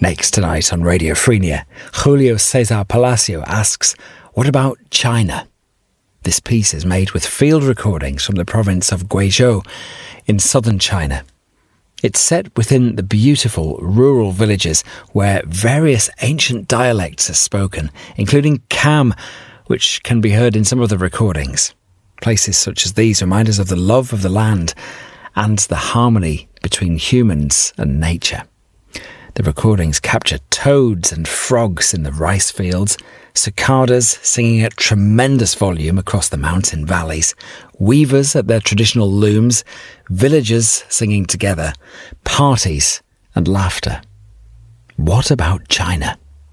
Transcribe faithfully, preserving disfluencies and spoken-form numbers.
Next tonight on Radio Frenia, Julio Cesar Palacio asks, what about China? This piece is made with field recordings from the province of Guizhou in southern China. It's set within the beautiful rural villages where various ancient dialects are spoken, including Kam, which can be heard in some of the recordings. Places such as these remind us of the love of the land and the harmony between humans and nature. The recordings capture toads and frogs in the rice fields, cicadas singing at tremendous volume across the mountain valleys, weavers at their traditional looms, villagers singing together, parties and laughter. What about China?